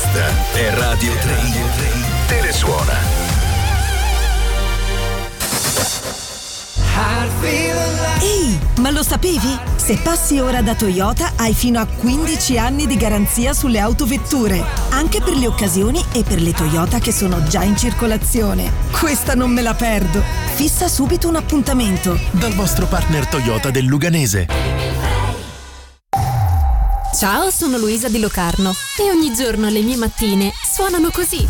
Questa è Radio 3. Telesuona. Ehi, ma lo sapevi? Se passi ora da Toyota hai fino a 15 anni di garanzia sulle autovetture, anche per le occasioni e per le Toyota che sono già in circolazione. Questa non me la perdo. Fissa subito un appuntamento Dal vostro partner Toyota del Luganese. Ciao, sono Luisa di Locarno e ogni giorno le mie mattine suonano così.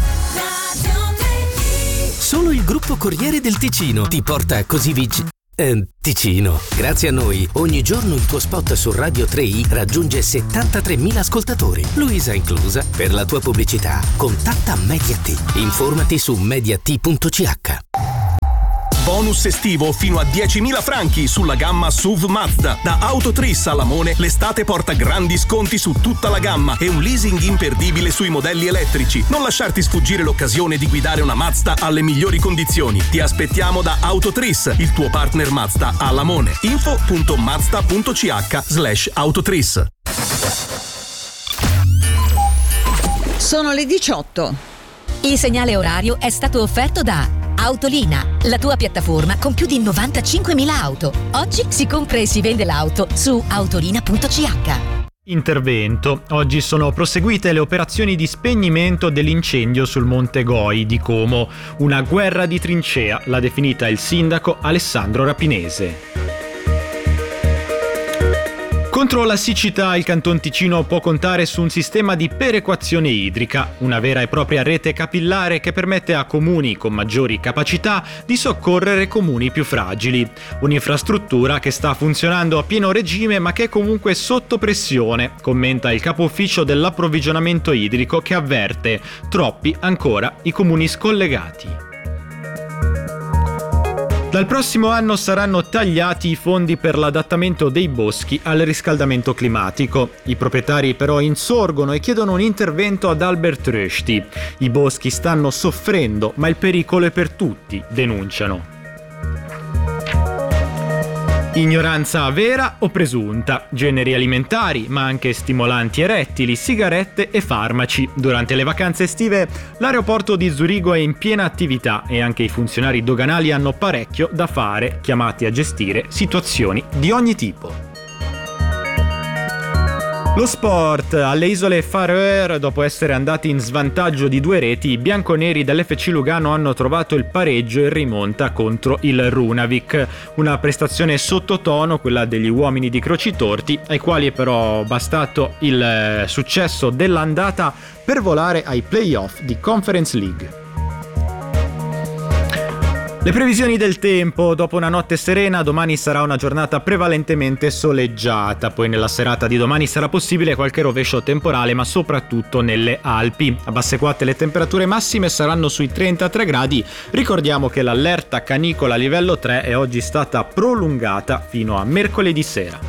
Solo il gruppo Corriere del Ticino ti porta così Ticino. Grazie a noi, ogni giorno il tuo spot su Radio 3i raggiunge 73.000 ascoltatori, Luisa inclusa. Per la tua pubblicità, contatta Mediat. Informati su mediat.ch. Bonus estivo fino a 10.000 franchi sulla gamma SUV Mazda. Da Autotris a Lamone l'estate porta grandi sconti su tutta la gamma e un leasing imperdibile sui modelli elettrici. Non lasciarti sfuggire l'occasione di guidare una Mazda alle migliori condizioni. Ti aspettiamo da Autotris, il tuo partner Mazda a Lamone. info.mazda.ch/Autotris. Sono le 18. Il segnale orario è stato offerto da Autolina, la tua piattaforma con più di 95.000 auto. Oggi si compra e si vende l'auto su autolina.ch. Intervento. Oggi sono proseguite le operazioni di spegnimento dell'incendio sul Monte Goi di Como. Una guerra di trincea, l'ha definita il sindaco Alessandro Rapinese. Contro la siccità il Canton Ticino può contare su un sistema di perequazione idrica, una vera e propria rete capillare che permette a comuni con maggiori capacità di soccorrere comuni più fragili. Un'infrastruttura che sta funzionando a pieno regime ma che è comunque sotto pressione, commenta il capo ufficio dell'approvvigionamento idrico che avverte: troppi ancora i comuni scollegati. Dal prossimo anno saranno tagliati i fondi per l'adattamento dei boschi al riscaldamento climatico. I proprietari però insorgono e chiedono un intervento ad Albert Rösti. I boschi stanno soffrendo, ma il pericolo è per tutti, denunciano. Ignoranza vera o presunta, generi alimentari, ma anche stimolanti erettili, sigarette e farmaci. Durante le vacanze estive l'aeroporto di Zurigo è in piena attività e anche i funzionari doganali hanno parecchio da fare, chiamati a gestire situazioni di ogni tipo. Lo sport. Alle isole Faroe, dopo essere andati in svantaggio di 2 reti, i bianconeri dell'FC Lugano hanno trovato il pareggio in rimonta contro il Runavik. Una prestazione sottotono, quella degli uomini di Crocitorti, ai quali è però bastato il successo dell'andata per volare ai play-off di Conference League. Le previsioni del tempo. Dopo una notte serena, domani sarà una giornata prevalentemente soleggiata, poi nella serata di domani sarà possibile qualche rovescio temporale, ma soprattutto nelle Alpi. A basse quote le temperature massime saranno sui 33 gradi. Ricordiamo che l'allerta canicola a livello 3 è oggi stata prolungata fino a mercoledì sera.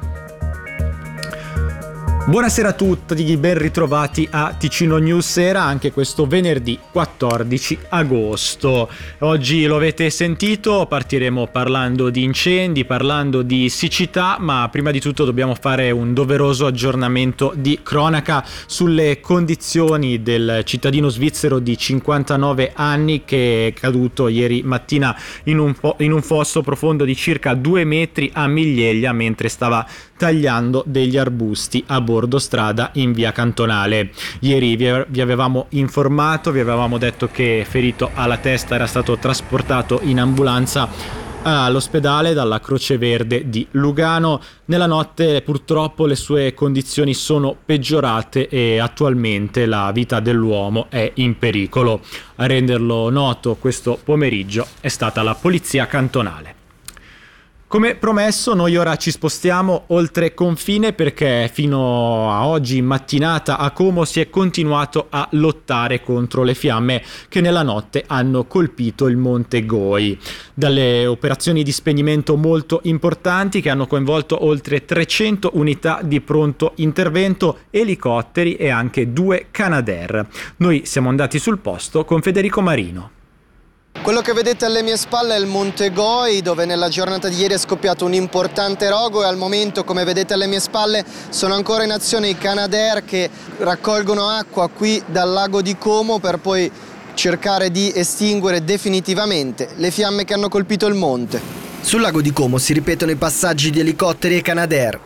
Buonasera a tutti, ben ritrovati a Ticino News Sera, anche questo venerdì 14 agosto. Oggi lo avete sentito, partiremo parlando di incendi, parlando di siccità, ma prima di tutto dobbiamo fare un doveroso aggiornamento di cronaca sulle condizioni del cittadino svizzero di 59 anni che è caduto ieri mattina in un fosso profondo di circa 2 metri a Miglieglia mentre stava tagliando degli arbusti a bordo strada in via Cantonale. Ieri vi avevamo informato, vi avevamo detto che ferito alla testa era stato trasportato in ambulanza all'ospedale dalla Croce Verde di Lugano. Nella notte purtroppo le sue condizioni sono peggiorate e attualmente la vita dell'uomo è in pericolo. A renderlo noto questo pomeriggio è stata la polizia cantonale. Come promesso, noi ora ci spostiamo oltre confine perché fino a oggi mattinata a Como si è continuato a lottare contro le fiamme che nella notte hanno colpito il Monte Goi. Dalle operazioni di spegnimento molto importanti che hanno coinvolto oltre 300 unità di pronto intervento, elicotteri e anche 2 Canadair. Noi siamo andati sul posto con Federico Marino. Quello che vedete alle mie spalle è il Monte Goi, dove nella giornata di ieri è scoppiato un importante rogo e al momento, come vedete alle mie spalle, sono ancora in azione i Canadair che raccolgono acqua qui dal lago di Como per poi cercare di estinguere definitivamente le fiamme che hanno colpito il monte. Sul lago di Como si ripetono i passaggi di elicotteri e Canadair.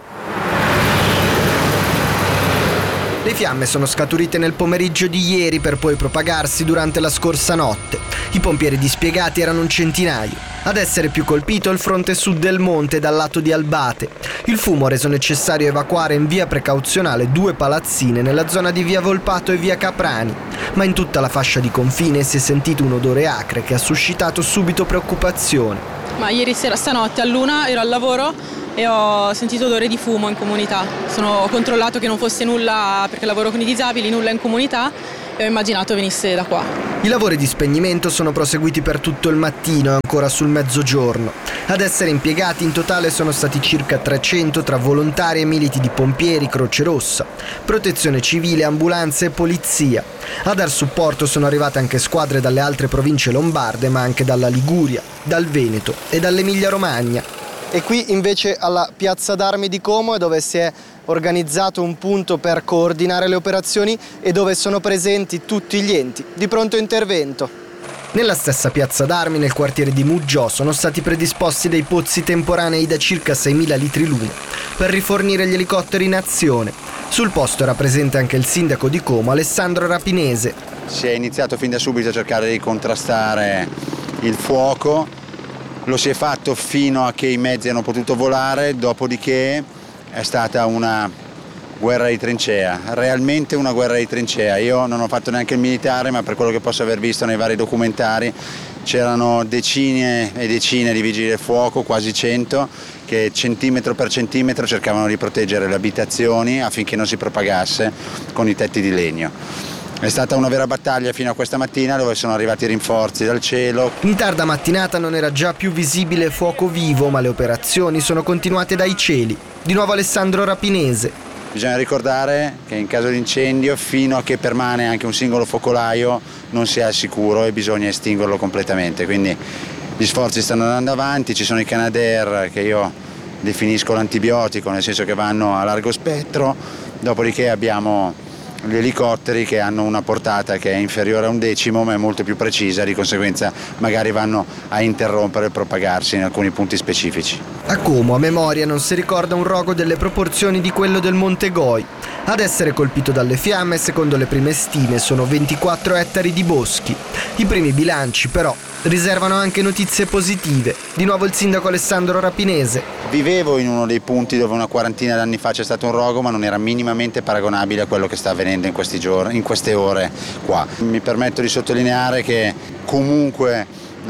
Le fiamme sono scaturite nel pomeriggio di ieri per poi propagarsi durante la scorsa notte. I pompieri dispiegati erano un centinaio. Ad essere più colpito il fronte sud del monte dal lato di Albate. Il fumo ha reso necessario evacuare in via precauzionale 2 palazzine nella zona di via Volpato e via Caprani. Ma in tutta la fascia di confine si è sentito un odore acre che ha suscitato subito preoccupazione. Ma ieri sera, stanotte all'1 ero al lavoro e ho sentito odore di fumo in comunità. Ho controllato che non fosse nulla, perché lavoro con i disabili, nulla in comunità, e ho immaginato venisse da qua. I lavori di spegnimento sono proseguiti per tutto il mattino e ancora sul mezzogiorno. Ad essere impiegati in totale sono stati circa 300 tra volontari e militi di pompieri, Croce Rossa, Protezione Civile, ambulanze e polizia. A dar supporto sono arrivate anche squadre dalle altre province lombarde, ma anche dalla Liguria, dal Veneto e dall'Emilia Romagna. E qui invece alla Piazza d'Armi di Como è dove si è organizzato un punto per coordinare le operazioni e dove sono presenti tutti gli enti di pronto intervento. Nella stessa Piazza d'Armi, nel quartiere di Muggiò, sono stati predisposti dei pozzi temporanei da circa 6.000 litri l'uno per rifornire gli elicotteri in azione. Sul posto era presente anche il sindaco di Como, Alessandro Rapinese. Si è iniziato fin da subito a cercare di contrastare il fuoco. Lo si è fatto fino a che i mezzi hanno potuto volare, dopodiché è stata una guerra di trincea, realmente una guerra di trincea. Io non ho fatto neanche il militare, ma per quello che posso aver visto nei vari documentari c'erano decine e decine di vigili del fuoco, quasi 100, che centimetro per centimetro cercavano di proteggere le abitazioni affinché non si propagasse con i tetti di legno. È stata una vera battaglia fino a questa mattina, dove sono arrivati rinforzi dal cielo. In tarda mattinata non era già più visibile fuoco vivo, ma le operazioni sono continuate dai cieli. Di nuovo Alessandro Rapinese. Bisogna ricordare che in caso di incendio, fino a che permane anche un singolo focolaio, non si è al sicuro e bisogna estinguerlo completamente. Quindi gli sforzi stanno andando avanti, ci sono i Canadair che io definisco l'antibiotico, nel senso che vanno a largo spettro, dopodiché abbiamo gli elicotteri che hanno una portata che è inferiore a 1/10, ma è molto più precisa, di conseguenza magari vanno a interrompere il propagarsi in alcuni punti specifici. A Como, a memoria, non si ricorda un rogo delle proporzioni di quello del Monte Goi. Ad essere colpito dalle fiamme, secondo le prime stime, sono 24 ettari di boschi. I primi bilanci, però, riservano anche notizie positive. Di nuovo il sindaco Alessandro Rapinese. Vivevo in uno dei punti dove una quarantina d'anni fa c'è stato un rogo, ma non era minimamente paragonabile a quello che sta avvenendo in questi giorni, in queste ore qua. Mi permetto di sottolineare che comunque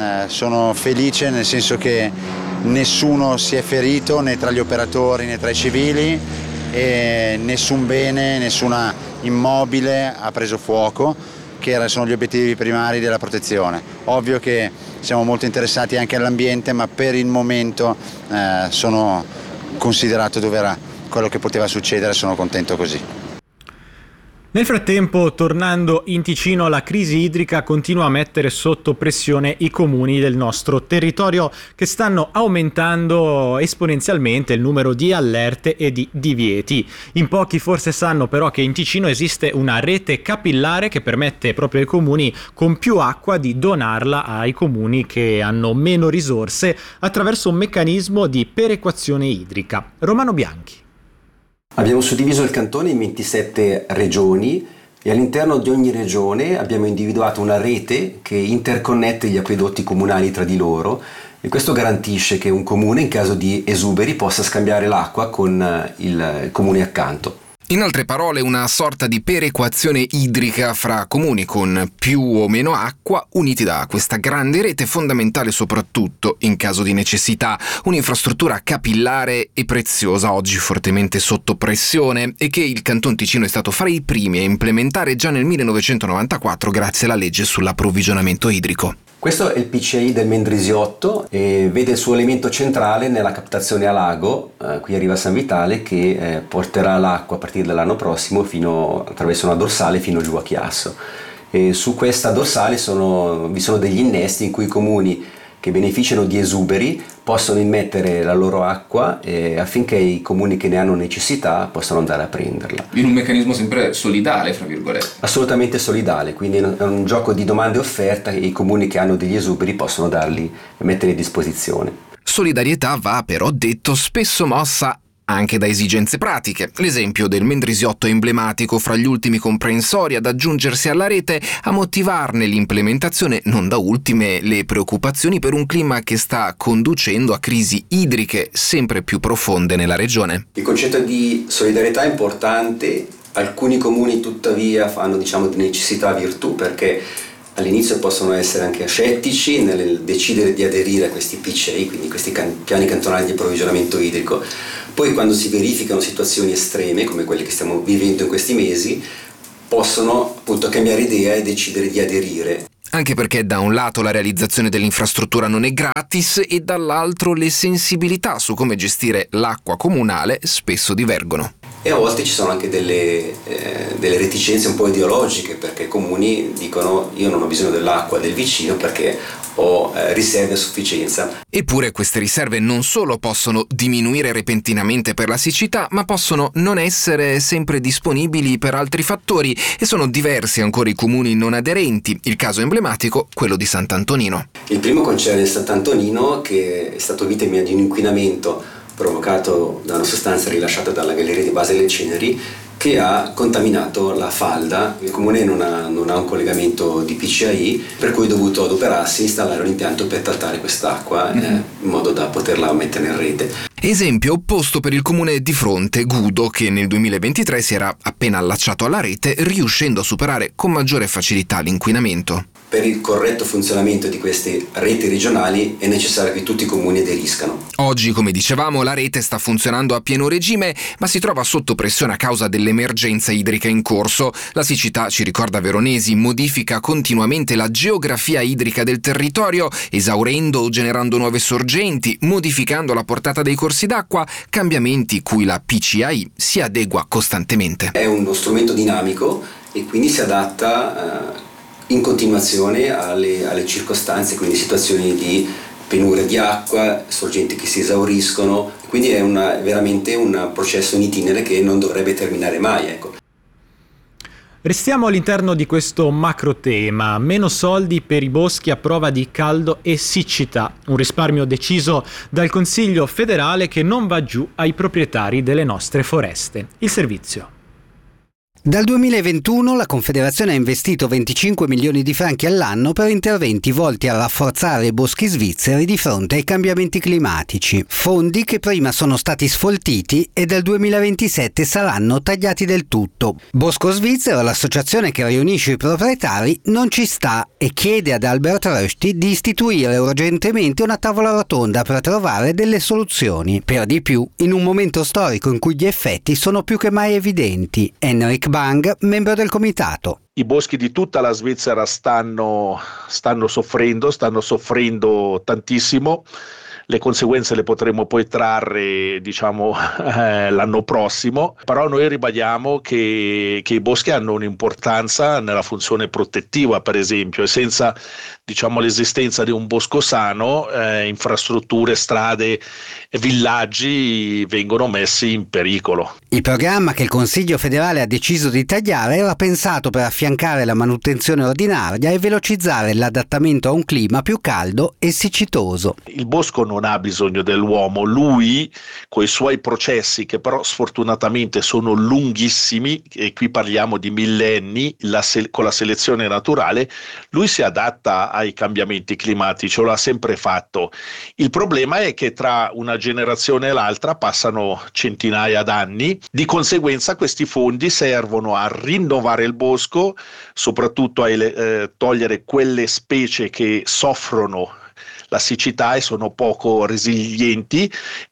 sono felice, nel senso che nessuno si è ferito, né tra gli operatori né tra i civili, e nessun bene, nessuna immobile ha preso fuoco, che sono gli obiettivi primari della protezione. Ovvio che siamo molto interessati anche all'ambiente, ma per il momento sono considerato dove era quello che poteva succedere, sono contento così. Nel frattempo, tornando in Ticino, la crisi idrica continua a mettere sotto pressione i comuni del nostro territorio, che stanno aumentando esponenzialmente il numero di allerte e di divieti. In pochi forse sanno però che in Ticino esiste una rete capillare che permette proprio ai comuni con più acqua di donarla ai comuni che hanno meno risorse attraverso un meccanismo di perequazione idrica. Romano Bianchi. Abbiamo suddiviso il cantone in 27 regioni e all'interno di ogni regione abbiamo individuato una rete che interconnette gli acquedotti comunali tra di loro, e questo garantisce che un comune in caso di esuberi possa scambiare l'acqua con il comune accanto. In altre parole, una sorta di perequazione idrica fra comuni con più o meno acqua uniti da questa grande rete, fondamentale soprattutto in caso di necessità, un'infrastruttura capillare e preziosa, oggi fortemente sotto pressione, e che il Canton Ticino è stato fra i primi a implementare già nel 1994 grazie alla legge sull'approvvigionamento idrico. Questo è il PCI del Mendrisiotto e vede il suo elemento centrale nella captazione a lago, qui a Riva San Vitale, che porterà l'acqua a partire dall'anno prossimo attraverso una dorsale fino giù a Chiasso. E su questa dorsale vi sono degli innesti in cui i comuni che beneficiano di esuberi possono immettere la loro acqua affinché i comuni che ne hanno necessità possano andare a prenderla. In un meccanismo sempre solidale, fra virgolette. Assolutamente solidale, quindi è un gioco di domanda e offerta e i comuni che hanno degli esuberi possono metterli a disposizione. Solidarietà va però detto spesso mossa anche da esigenze pratiche. L'esempio del Mendrisiotto è emblematico, fra gli ultimi comprensori ad aggiungersi alla rete a motivarne l'implementazione, non da ultime le preoccupazioni per un clima che sta conducendo a crisi idriche sempre più profonde nella regione. Il concetto di solidarietà è importante, alcuni comuni tuttavia fanno di necessità virtù, perché all'inizio possono essere anche ascettici nel decidere di aderire a questi PCI, quindi questi piani cantonali di approvvigionamento idrico. Poi quando si verificano situazioni estreme come quelle che stiamo vivendo in questi mesi, possono appunto cambiare idea e decidere di aderire. Anche perché da un lato la realizzazione dell'infrastruttura non è gratis e dall'altro le sensibilità su come gestire l'acqua comunale spesso divergono. E a volte ci sono anche delle reticenze un po' ideologiche, perché i comuni dicono: io non ho bisogno dell'acqua del vicino perché ho riserve a sufficienza. Eppure queste riserve non solo possono diminuire repentinamente per la siccità, ma possono non essere sempre disponibili per altri fattori, e sono diversi ancora i comuni non aderenti. Il caso emblematico, quello di Sant'Antonino. Il primo concerne Sant'Antonino, che è stato vittima di un inquinamento provocato da una sostanza rilasciata dalla galleria di base delle ceneri, che ha contaminato la falda. Il comune non ha un collegamento di PCI, per cui è dovuto adoperarsi e installare un impianto per trattare quest'acqua in modo da poterla mettere in rete. Esempio opposto per il comune di fronte, Gudo, che nel 2023 si era appena allacciato alla rete, riuscendo a superare con maggiore facilità l'inquinamento. Per il corretto funzionamento di queste reti regionali è necessario che tutti i comuni aderiscano. Oggi, come dicevamo, la rete sta funzionando a pieno regime, ma si trova sotto pressione a causa dell'emergenza idrica in corso. La siccità, ci ricorda Veronesi, modifica continuamente la geografia idrica del territorio, esaurendo o generando nuove sorgenti, modificando la portata dei corsi d'acqua, cambiamenti cui la PCI si adegua costantemente. È uno strumento dinamico e quindi si adatta in continuazione alle circostanze, quindi situazioni di penuria di acqua, sorgenti che si esauriscono, quindi è veramente un processo in itinere che non dovrebbe terminare mai, ecco. Restiamo all'interno di questo macro tema: meno soldi per i boschi a prova di caldo e siccità, un risparmio deciso dal Consiglio federale che non va giù ai proprietari delle nostre foreste. Il servizio. Dal 2021 la Confederazione ha investito 25 milioni di franchi all'anno per interventi volti a rafforzare i boschi svizzeri di fronte ai cambiamenti climatici. Fondi che prima sono stati sfoltiti e dal 2027 saranno tagliati del tutto. Bosco Svizzero, l'associazione che riunisce i proprietari, non ci sta e chiede ad Albert Rösti di istituire urgentemente una tavola rotonda per trovare delle soluzioni. Per di più, in un momento storico in cui gli effetti sono più che mai evidenti. Henrik Bang, membro del comitato. I boschi di tutta la Svizzera stanno soffrendo tantissimo. Le conseguenze le potremo poi trarre, l'anno prossimo, però noi ribadiamo che i boschi hanno un'importanza nella funzione protettiva, per esempio, e senza l'esistenza di un bosco sano, infrastrutture, strade e villaggi vengono messi in pericolo. Il programma che il Consiglio federale ha deciso di tagliare era pensato per affiancare la manutenzione ordinaria e velocizzare l'adattamento a un clima più caldo e siccitoso. Il bosco non ha bisogno dell'uomo, lui con i suoi processi, che però sfortunatamente sono lunghissimi, e qui parliamo di millenni, con la selezione naturale, lui si adatta ai cambiamenti climatici, lo ha sempre fatto. Il problema è che tra una generazione e l'altra passano centinaia d'anni, di conseguenza questi fondi servono a rinnovare il bosco, soprattutto a togliere quelle specie che soffrono la siccità e sono poco resilienti,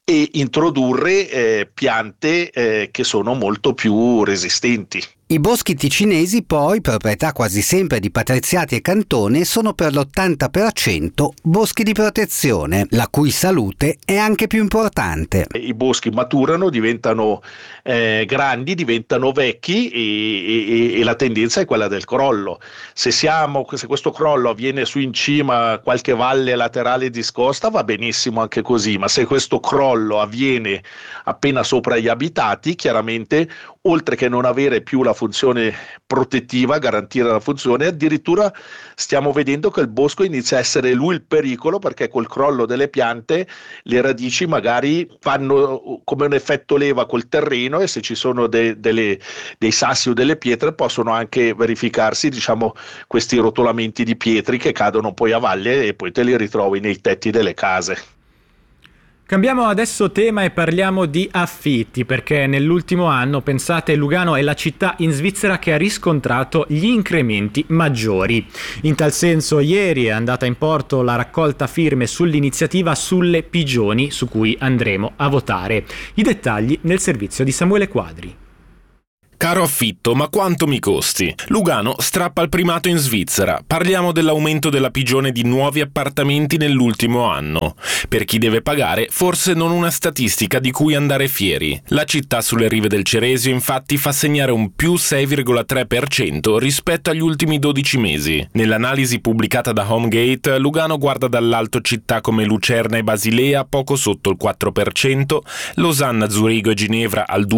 e introdurre piante che sono molto più resistenti. I boschi ticinesi poi, proprietà quasi sempre di patriziati e cantone, sono per l'80% boschi di protezione, la cui salute è anche più importante. I boschi maturano, diventano grandi, diventano vecchi e la tendenza è quella del crollo. Se questo crollo avviene su in cima a qualche valle laterale discosta, va benissimo anche così, ma se questo crollo avviene appena sopra gli abitati, chiaramente oltre che non avere più la funzione protettiva, garantire la funzione, addirittura stiamo vedendo che il bosco inizia a essere lui il pericolo, perché col crollo delle piante le radici magari fanno come un effetto leva col terreno, e se ci sono dei sassi o delle pietre possono anche verificarsi, diciamo, questi rotolamenti di pietre che cadono poi a valle e poi te li ritrovi nei tetti delle case. Cambiamo adesso tema e parliamo di affitti, perché nell'ultimo anno, pensate, Lugano è la città in Svizzera che ha riscontrato gli incrementi maggiori. In tal senso ieri è andata in porto la raccolta firme sull'iniziativa Sulle Pigioni, su cui andremo a votare. I dettagli nel servizio di Samuele Quadri. Caro affitto, ma quanto mi costi? Lugano strappa il primato in Svizzera. Parliamo dell'aumento della pigione di nuovi appartamenti nell'ultimo anno. Per chi deve pagare, forse non una statistica di cui andare fieri. La città sulle rive del Ceresio infatti fa segnare un più 6,3% rispetto agli ultimi 12 mesi. Nell'analisi pubblicata da Homegate, Lugano guarda dall'alto città come Lucerna e Basilea poco sotto il 4%, Losanna, Zurigo e Ginevra al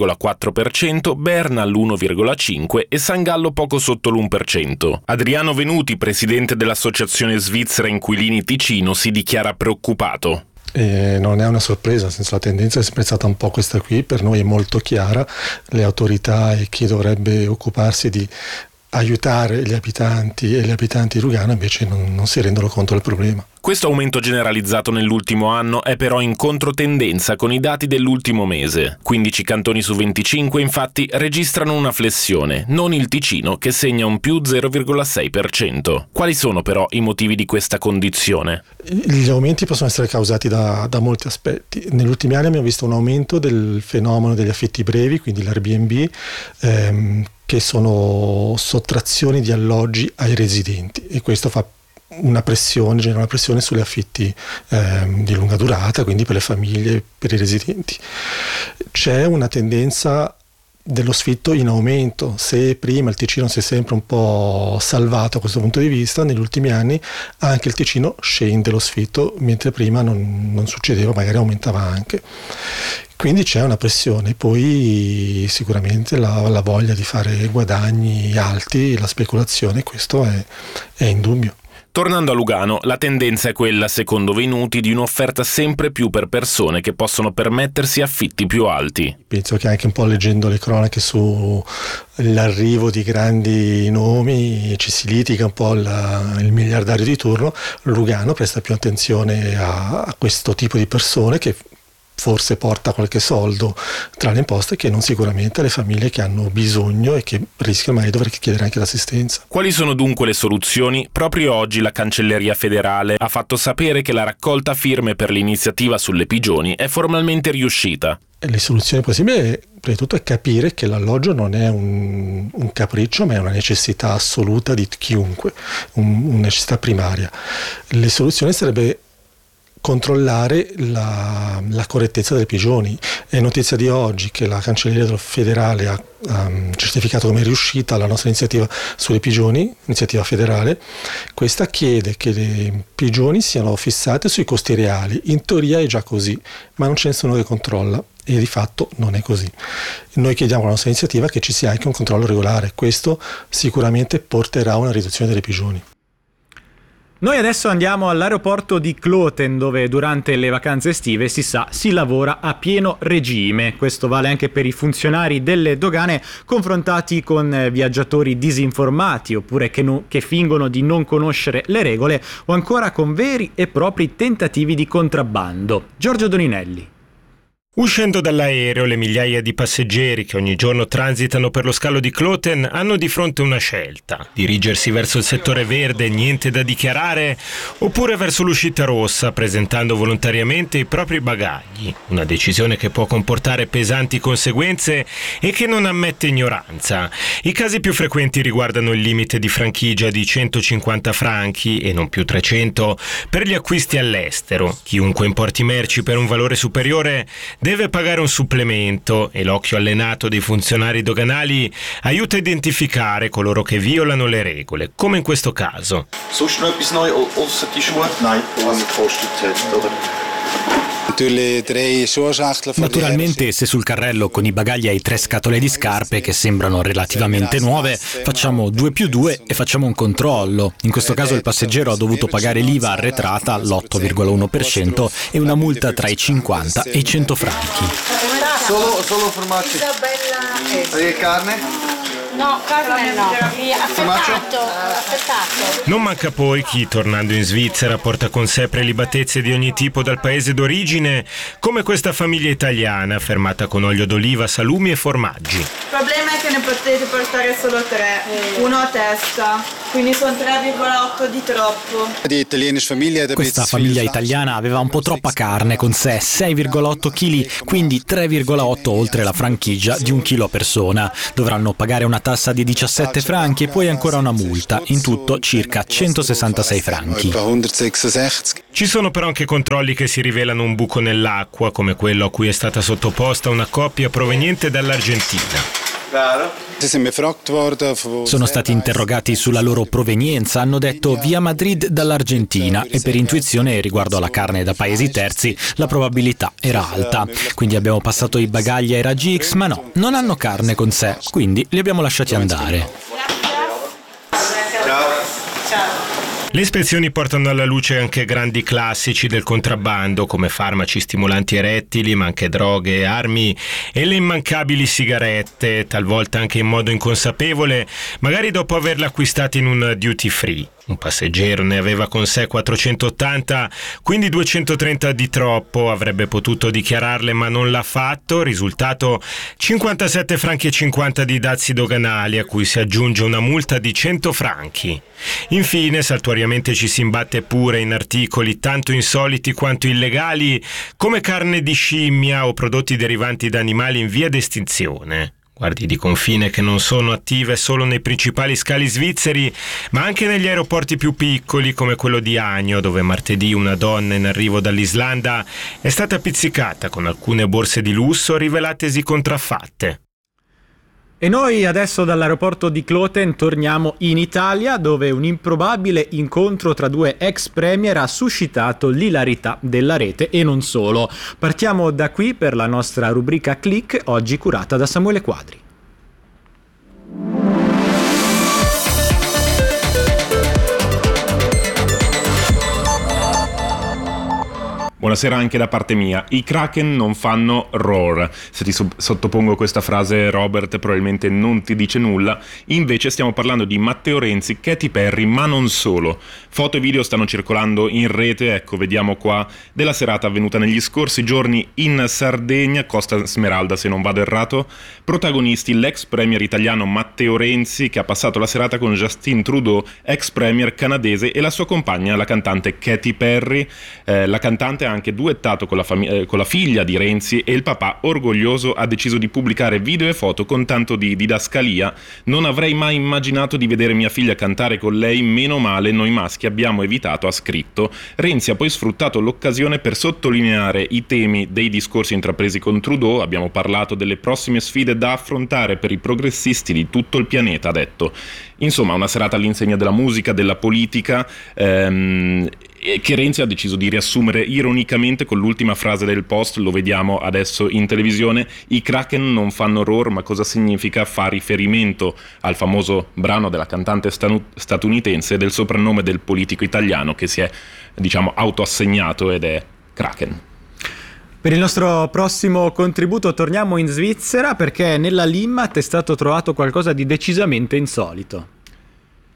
2,4%, Berna all'1,5% e San Gallo poco sotto l'1%. Adriano Venuti, presidente dell'Associazione Svizzera Inquilini Ticino, si dichiara preoccupato. Non è una sorpresa, nel senso, la tendenza è sempre stata un po' questa qui, per noi è molto chiara, le autorità e chi dovrebbe occuparsi di aiutare gli abitanti e gli abitanti di Lugano invece non si rendono conto del problema. Questo aumento generalizzato nell'ultimo anno è però in controtendenza con i dati dell'ultimo mese. 15 cantoni su 25 infatti registrano una flessione, non il Ticino che segna un più 0,6%. Quali sono però i motivi di questa condizione? Gli aumenti possono essere causati da molti aspetti. Negli ultimi anni abbiamo visto un aumento del fenomeno degli affitti brevi, quindi l'Airbnb, che sono sottrazioni di alloggi ai residenti, e questo fa genera una pressione sugli affitti di lunga durata, quindi per le famiglie, per i residenti. C'è una tendenza dello sfitto in aumento. Se prima il Ticino si è sempre un po' salvato a questo punto di vista, negli ultimi anni anche il Ticino scende lo sfitto, mentre prima non succedeva, magari aumentava anche. Quindi c'è una pressione, poi sicuramente la voglia di fare guadagni alti, la speculazione, questo è indubbio. Tornando a Lugano, la tendenza è quella, secondo Venuti, di un'offerta sempre più per persone che possono permettersi affitti più alti. Penso che anche un po' leggendo le cronache sull'arrivo di grandi nomi ci si litiga un po' il miliardario di turno. Lugano presta più attenzione a questo tipo di persone che forse porta qualche soldo tra le imposte, che non sicuramente alle famiglie che hanno bisogno e che rischiano mai di dover chiedere anche l'assistenza. Quali sono dunque le soluzioni? Proprio oggi la Cancelleria federale ha fatto sapere che la raccolta firme per l'iniziativa sulle pigioni è formalmente riuscita. Le soluzioni possibili, prima di tutto, è capire che l'alloggio non è un capriccio, ma è una necessità assoluta di chiunque, una necessità primaria. Le soluzioni sarebbe controllare la correttezza delle pigioni. È notizia di oggi che la Cancelleria federale ha certificato come riuscita la nostra iniziativa sulle pigioni, iniziativa federale. Questa chiede che le pigioni siano fissate sui costi reali. In teoria è già così, ma non c'è nessuno che controlla, e di fatto non è così. Noi chiediamo alla nostra iniziativa che ci sia anche un controllo regolare. Questo sicuramente porterà a una riduzione delle pigioni. Noi adesso andiamo all'aeroporto di Kloten, dove durante le vacanze estive, si sa, si lavora a pieno regime. Questo vale anche per i funzionari delle dogane confrontati con viaggiatori disinformati oppure che fingono di non conoscere le regole, o ancora con veri e propri tentativi di contrabbando. Giorgio Doninelli. Uscendo dall'aereo, le migliaia di passeggeri che ogni giorno transitano per lo scalo di Kloten hanno di fronte una scelta: dirigersi verso il settore verde, niente da dichiarare, oppure verso l'uscita rossa, presentando volontariamente i propri bagagli. Una decisione che può comportare pesanti conseguenze e che non ammette ignoranza. I casi più frequenti riguardano il limite di franchigia di 150 franchi e non più 300 per gli acquisti all'estero. Chiunque importi merci per un valore superiore deve pagare un supplemento e l'occhio allenato dei funzionari doganali aiuta a identificare coloro che violano le regole, come in questo caso. Sonst noch etwas neu außer die Schuhe? Nein, was kostet jetzt, oder? Naturalmente, se sul carrello con i bagagli hai 3 scatole di scarpe che sembrano relativamente nuove, facciamo 2+2 e facciamo un controllo. In questo caso il passeggero ha dovuto pagare l'IVA arretrata all'8,1% e una multa tra i 50 e i 100 franchi. Solo formaggi. E carne? No, carne no, affettato. Non manca poi chi, tornando in Svizzera, porta con sé prelibatezze di ogni tipo dal paese d'origine, come questa famiglia italiana, fermata con olio d'oliva, salumi e formaggi. Il problema è che ne potete portare solo 3, uno a testa, quindi sono 3,8 di troppo. Questa famiglia italiana aveva un po' troppa carne con sé, 6,8 kg, quindi 3,8 oltre la franchigia di 1 chilo a persona. Dovranno pagare una tassa di 17 franchi e poi ancora una multa, in tutto circa 166 franchi. Ci sono però anche controlli che si rivelano un buco nell'acqua, come quello a cui è stata sottoposta una coppia proveniente dall'Argentina. Sono stati interrogati sulla loro provenienza, hanno detto via Madrid dall'Argentina e per intuizione riguardo alla carne da paesi terzi la probabilità era alta. Quindi abbiamo passato i bagagli ai raggi X, ma no, non hanno carne con sé, quindi li abbiamo lasciati andare. Le ispezioni portano alla luce anche grandi classici del contrabbando come farmaci stimolanti erettili, ma anche droghe, armi e le immancabili sigarette, talvolta anche in modo inconsapevole, magari dopo averle acquistate in un duty free. Un passeggero ne aveva con sé 480, quindi 230 di troppo, avrebbe potuto dichiararle ma non l'ha fatto, risultato 57 franchi e 50 di dazi doganali a cui si aggiunge una multa di 100 franchi. Infine, saltuariamente ci si imbatte pure in articoli tanto insoliti quanto illegali come carne di scimmia o prodotti derivanti da animali in via d'estinzione. Guardie di confine che non sono attive solo nei principali scali svizzeri, ma anche negli aeroporti più piccoli come quello di Agno, dove martedì una donna in arrivo dall'Islanda è stata pizzicata con alcune borse di lusso rivelatesi contraffatte. E noi adesso dall'aeroporto di Kloten torniamo in Italia, dove un improbabile incontro tra 2 ex premier ha suscitato l'ilarità della rete e non solo. Partiamo da qui per la nostra rubrica Click, oggi curata da Samuele Quadri. Buonasera anche da parte mia. I Kraken non fanno roar. Se ti sottopongo questa frase, Robert, probabilmente non ti dice nulla. Invece stiamo parlando di Matteo Renzi, Katy Perry, ma non solo. Foto e video stanno circolando in rete, ecco, vediamo qua, della serata avvenuta negli scorsi giorni in Sardegna, Costa Smeralda se non vado errato. Protagonisti l'ex premier italiano Matteo Renzi, che ha passato la serata con Justin Trudeau, ex premier canadese, e la sua compagna, la cantante Katy Perry. La cantante ha anche duettato con la figlia di Renzi e il papà, orgoglioso, ha deciso di pubblicare video e foto con tanto di didascalia. Non avrei mai immaginato di vedere mia figlia cantare con lei, meno male noi maschi abbiamo evitato, ha scritto. Renzi ha poi sfruttato l'occasione per sottolineare i temi dei discorsi intrapresi con Trudeau. Abbiamo parlato delle prossime sfide da affrontare per i progressisti di tutto il pianeta, ha detto. Insomma, una serata all'insegna della musica, della politica, che Renzi ha deciso di riassumere ironicamente con l'ultima frase del post. Lo vediamo adesso in televisione. I Kraken non fanno roar, ma cosa significa? Fa riferimento al famoso brano della cantante statunitense del soprannome del politico italiano che si è, diciamo, autoassegnato, ed è Kraken. Per il nostro prossimo contributo torniamo in Svizzera, perché nella Limmat è stato trovato qualcosa di decisamente insolito.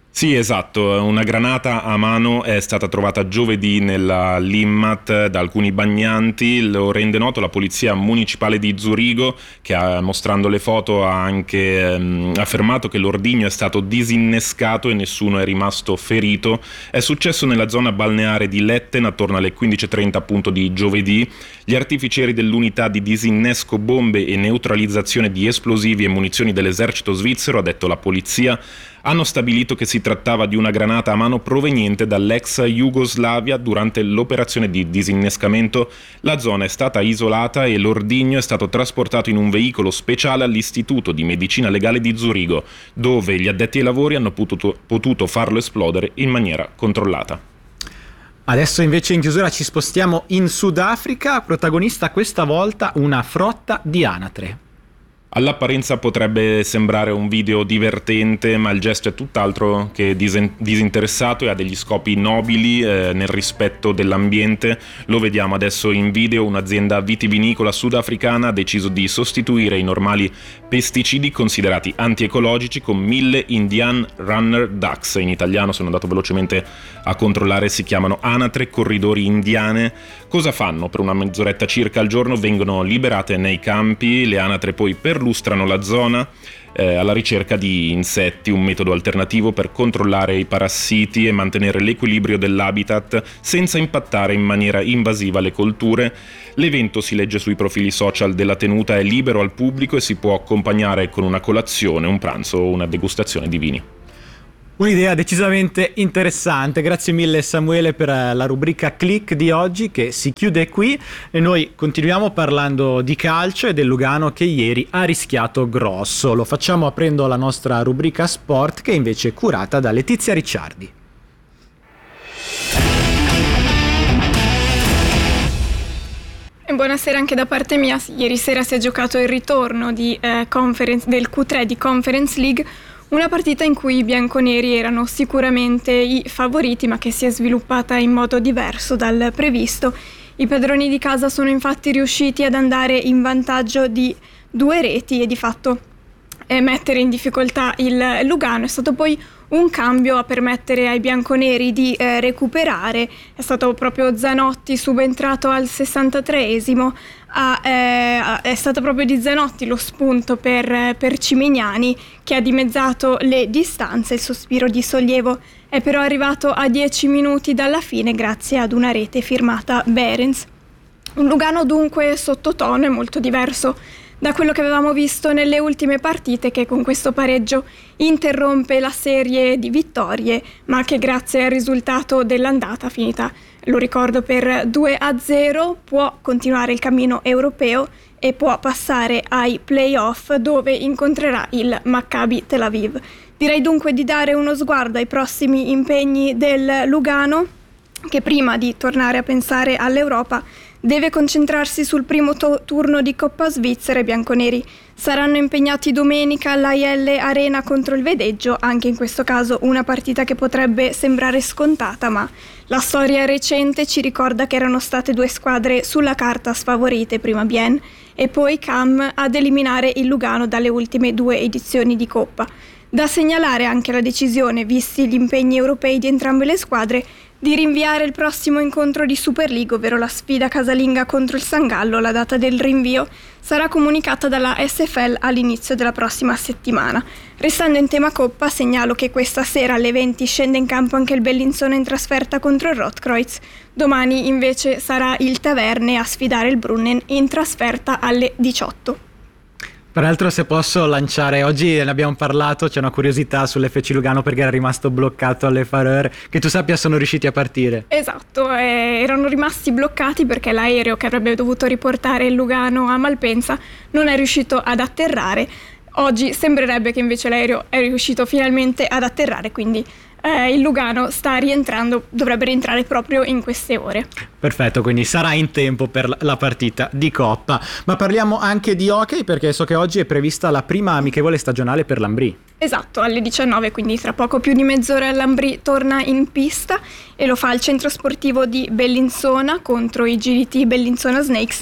Sì, esatto, una granata a mano è stata trovata giovedì nella Limmat da alcuni bagnanti, lo rende noto la polizia municipale di Zurigo, che mostrando le foto ha anche affermato che l'ordigno è stato disinnescato e nessuno è rimasto ferito. È successo nella zona balneare di Letten attorno alle 15:30 appunto di giovedì. Gli artificieri dell'unità di disinnesco bombe e neutralizzazione di esplosivi e munizioni dell'esercito svizzero, ha detto la polizia, hanno stabilito che si trattava di una granata a mano proveniente dall'ex Jugoslavia. Durante l'operazione di disinnescamento la zona è stata isolata e l'ordigno è stato trasportato in un veicolo speciale all'Istituto di Medicina Legale di Zurigo, dove gli addetti ai lavori hanno potuto farlo esplodere in maniera controllata. Adesso invece in chiusura ci spostiamo in Sudafrica, protagonista questa volta una frotta di anatre. All'apparenza potrebbe sembrare un video divertente, ma il gesto è tutt'altro che disinteressato e ha degli scopi nobili nel rispetto dell'ambiente. Lo vediamo adesso in video. Un'azienda vitivinicola sudafricana ha deciso di sostituire i normali pesticidi considerati antiecologici con 1000 Indian Runner Ducks. In italiano, sono andato velocemente a controllare, si chiamano anatre corridori indiane. Cosa fanno? Per una mezz'oretta circa al giorno vengono liberate nei campi. Le anatre poi perlustrano la zona alla ricerca di insetti, un metodo alternativo per controllare i parassiti e mantenere l'equilibrio dell'habitat senza impattare in maniera invasiva le colture. L'evento, si legge sui profili social della tenuta, è libero al pubblico e si può accompagnare con una colazione, un pranzo o una degustazione di vini. Un'idea decisamente interessante. Grazie mille Samuele per la rubrica Click di oggi, che si chiude qui, e noi continuiamo parlando di calcio e del Lugano che ieri ha rischiato grosso. Lo facciamo aprendo la nostra rubrica Sport, che è invece curata da Letizia Ricciardi. Buonasera anche da parte mia. Ieri sera si è giocato il ritorno del Q3 di Conference League, una partita in cui i bianconeri erano sicuramente i favoriti, ma che si è sviluppata in modo diverso dal previsto. I padroni di casa sono infatti riusciti ad andare in vantaggio di 2 reti e di fatto mettere in difficoltà il Lugano. È stato poi un cambio a permettere ai bianconeri di recuperare. È stato proprio Zanotti, subentrato al 63esimo. È stato proprio di Zanotti lo spunto per Cimignani, che ha dimezzato le distanze. Il sospiro di sollievo è però arrivato a 10 minuti dalla fine grazie ad una rete firmata Behrens. Un Lugano dunque sottotono e molto diverso da quello che avevamo visto nelle ultime partite, che con questo pareggio interrompe la serie di vittorie, ma che grazie al risultato dell'andata, finita, lo ricordo, per 2-0, può continuare il cammino europeo e può passare ai play-off, dove incontrerà il Maccabi Tel Aviv. Direi dunque di dare uno sguardo ai prossimi impegni del Lugano, che prima di tornare a pensare all'Europa deve concentrarsi sul primo turno di Coppa Svizzera. I bianconeri saranno impegnati domenica all'AIL Arena contro il Vedeggio, anche in questo caso una partita che potrebbe sembrare scontata, ma la storia recente ci ricorda che erano state 2 squadre sulla carta sfavorite, prima Bien e poi Cam, ad eliminare il Lugano dalle ultime 2 edizioni di Coppa. Da segnalare anche la decisione, visti gli impegni europei di entrambe le squadre, di rinviare il prossimo incontro di Super League, ovvero la sfida casalinga contro il San Gallo. La data del rinvio sarà comunicata dalla SFL all'inizio della prossima settimana. Restando in tema Coppa, segnalo che questa sera alle 20 scende in campo anche il Bellinzona in trasferta contro il Rotkreuz. Domani invece sarà il Taverne a sfidare il Brunnen in trasferta alle 18. Peraltro, se posso lanciare, oggi ne abbiamo parlato, c'è una curiosità sull'FC Lugano perché era rimasto bloccato alle Färöer, che tu sappia sono riusciti a partire. Esatto, erano rimasti bloccati perché l'aereo che avrebbe dovuto riportare il Lugano a Malpensa non è riuscito ad atterrare. Oggi sembrerebbe che invece l'aereo è riuscito finalmente ad atterrare, quindi il Lugano sta rientrando, dovrebbe rientrare proprio in queste ore. Perfetto, quindi sarà in tempo per la partita di Coppa. Ma parliamo anche di hockey, perché so che oggi è prevista la prima amichevole stagionale per l'Ambrì. Esatto, alle 19, quindi tra poco più di mezz'ora l'Ambrì torna in pista e lo fa al centro sportivo di Bellinzona contro i GDT Bellinzona Snakes.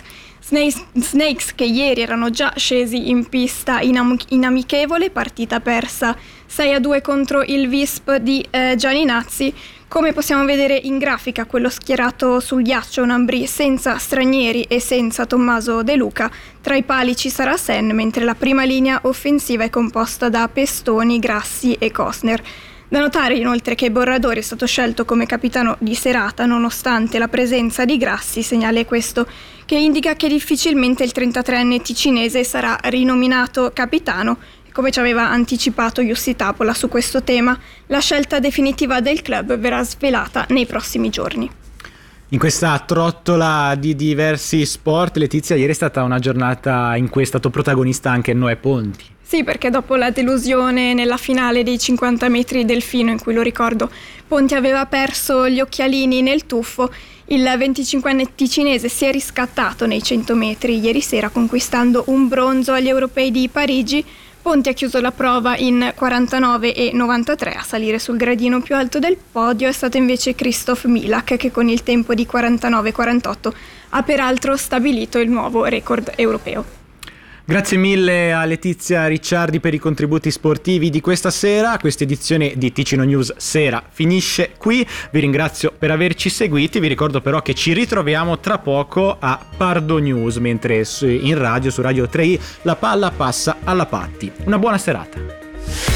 Snakes che ieri erano già scesi in pista in amichevole, partita persa 6-2 contro il Visp di Gianni Nazzi. Come possiamo vedere in grafica, quello schierato sul ghiaccio Nambri senza stranieri e senza Tommaso De Luca. Tra i pali ci sarà Sen, mentre la prima linea offensiva è composta da Pestoni, Grassi e Costner. Da notare inoltre che Borradori è stato scelto come capitano di serata nonostante la presenza di Grassi, segnale questo che indica che difficilmente il 33enne ticinese sarà rinominato capitano. Come ci aveva anticipato Jussi Tapola su questo tema, la scelta definitiva del club verrà svelata nei prossimi giorni. In questa trottola di diversi sport, Letizia, ieri è stata una giornata in cui è stato protagonista anche Noè Ponti. Sì, perché dopo la delusione nella finale dei 50 metri delfino, in cui, lo ricordo, Ponti aveva perso gli occhialini nel tuffo, il 25enne ticinese si è riscattato nei 100 metri ieri sera, conquistando un bronzo agli europei di Parigi. Ponti ha chiuso la prova in 49,93. A salire sul gradino più alto del podio è stato invece Christoph Milak, che con il tempo di 49,48 ha peraltro stabilito il nuovo record europeo. Grazie mille a Letizia Ricciardi per i contributi sportivi di questa sera. Questa edizione di Ticino News Sera finisce qui. Vi ringrazio per averci seguiti. Vi ricordo però che ci ritroviamo tra poco a Pardo News, mentre in radio, su Radio 3i, la palla passa alla Patti. Una buona serata.